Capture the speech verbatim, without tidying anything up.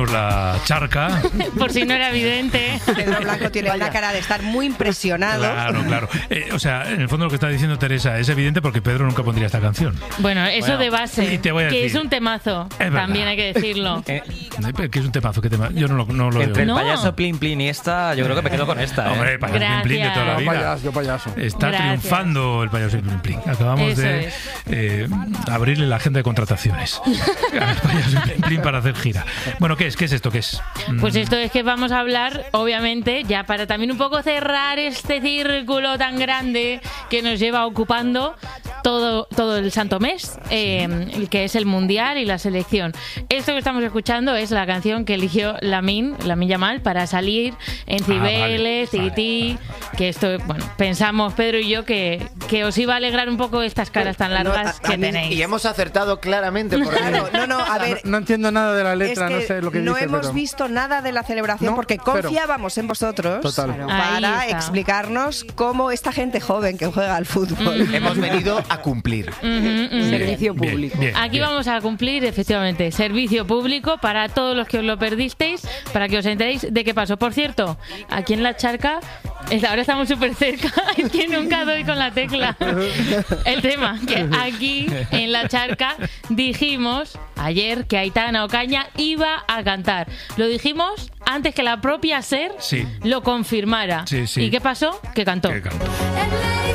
la charca. Por si no era evidente. Pedro Blanco tiene Vaya. una cara de estar muy impresionado. Claro, claro. Eh, o sea, en el fondo lo que está diciendo Teresa es evidente porque Pedro nunca pondría esta canción. Bueno, eso bueno, de base, y te voy a que decir, es un temazo, es también hay que decirlo. Eh, ¿Qué es un temazo? ¿Qué tema? Yo no lo, no lo Entre veo. el No. payaso Plin Plin y esta, yo creo que me quedo con esta. ¿eh? Hombre, payaso Plin Plin de toda la vida. Yo payaso, yo payaso. Está Gracias. triunfando el payaso Plin Plin. Acabamos Eso de es. eh, abrirle la agenda de contrataciones al payaso Plin Plin para hacer gira. Bueno, ¿qué es? ¿Qué es esto? ¿Qué es? Pues esto es que vamos a hablar, obviamente, ya para también un poco cerrar este círculo tan grande que nos lleva ocupando todo, todo el santo mes, eh, el que es el Mundial y la selección. Esto que estamos escuchando es la canción que eligió Lamine, Lamine Yamal, para salir en Cibeles, ah, vale, Tití, vale, vale. que esto, bueno, pensamos Pedro y yo que, que os iba a alegrar un poco estas caras tan largas No, a- a que mí- tenéis. Y hemos acertado claramente. Porque Claro, no, no, a ver. No, no entiendo nada de la Es letra, que no sé lo que no dice, hemos pero... visto nada de la celebración No, porque pero- confiábamos en vosotros Total. claro, Ahí para está. explicarnos cómo esta gente joven que juega al fútbol. hemos venido a cumplir. Ujú, ujú. Servicio Bien, público. bien, Aquí bien. vamos a cumplir, efectivamente, servicio público para todos los que os lo perdisteis, para que os enteréis de qué pasó. Por cierto, aquí en la charca, es- ahora estamos súper cerca, es que nunca doy con la tecla. El tema, que aquí en la charca dijimos ayer que Aitana Ocaña iba a cantar. Lo dijimos antes que la propia SER Sí. lo confirmara. Sí, sí. ¿Y qué pasó? Que cantó. ¿Qué canto?